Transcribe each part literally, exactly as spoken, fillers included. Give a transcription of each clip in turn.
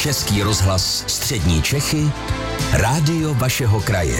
Český rozhlas Střední Čechy, rádio vašeho kraje.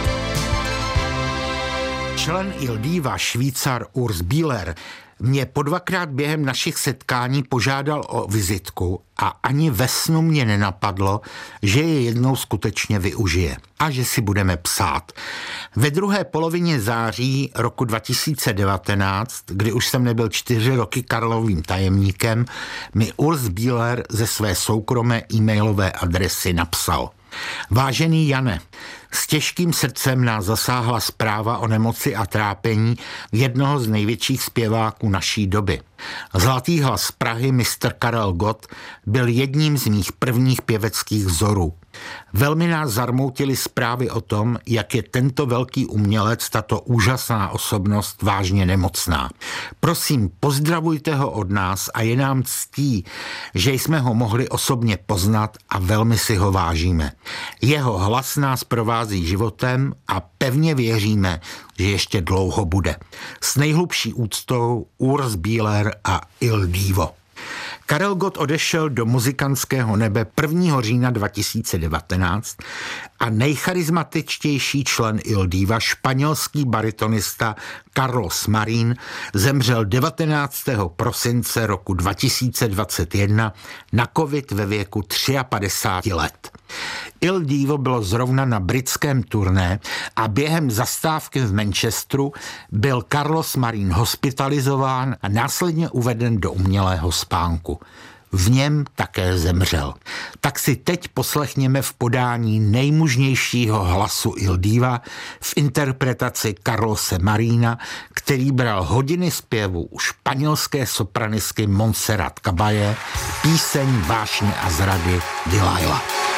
Člen Il Diva, Švýcar Urs Bieler, mě po dvakrát během našich setkání požádal o vizitku a ani ve snu mě nenapadlo, že je jednou skutečně využije a že si budeme psát. Ve druhé polovině září roku dva tisíce devatenáct, kdy už jsem nebyl čtyři roky Karlovým tajemníkem, mi Urs Bieler ze své soukromé e-mailové adresy napsal: Vážený Jane, s těžkým srdcem nás zasáhla zpráva o nemoci a trápení jednoho z největších zpěváků naší doby. Zlatý hlas z Prahy mistr Karel Gott byl jedním z mých prvních pěveckých vzorů. Velmi nás zarmoutily zprávy o tom, jak je tento velký umělec, tato úžasná osobnost vážně nemocná. Prosím, pozdravujte ho od nás a je nám ctí, že jsme ho mohli osobně poznat a velmi si ho vážíme. Jeho hlas nás provází životem a pevně věříme, že ještě dlouho bude. S nejhlubší úctou Urs Bieler a Il Divo. Karel Gott odešel do muzikantského nebe prvního října dva tisíce devatenáct a nejcharizmatičtější člen Il Diva, španělský baritonista Carlos Marín, zemřel devatenáctého prosince roku dva tisíce dvacet jedna na covid ve věku padesát tři let. Il Divo bylo zrovna na britském turné a během zastávky v Manchesteru byl Carlos Marín hospitalizován a následně uveden do umělého spánku. V něm také zemřel. Tak si teď poslechněme v podání nejmužnějšího hlasu Il Diva v interpretaci Carlose Marína, který bral hodiny zpěvu u španělské sopranistky Montserrat Caballé, píseň Vášně a zrady Delilah.